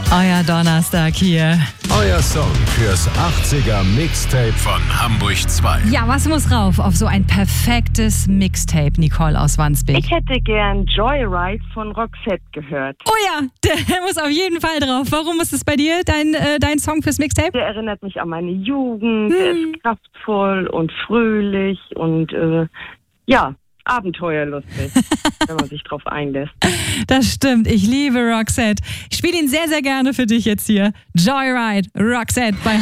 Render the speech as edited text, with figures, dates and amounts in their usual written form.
Euer Donnerstag hier. Euer Song fürs 80er Mixtape von Hamburg 2. Ja, was muss rauf auf so ein perfektes Mixtape, Nicole aus Wandsbek? Ich hätte gern Joyride von Roxette gehört. Oh ja, der muss auf jeden Fall drauf. Warum ist es bei dir dein Song fürs Mixtape? Der erinnert mich an meine Jugend, der ist kraftvoll und fröhlich und abenteuerlustig, wenn man sich drauf einlässt. Das stimmt, ich liebe Roxette. Ich spiele ihn sehr, sehr gerne für dich jetzt hier. Joyride, Roxette bei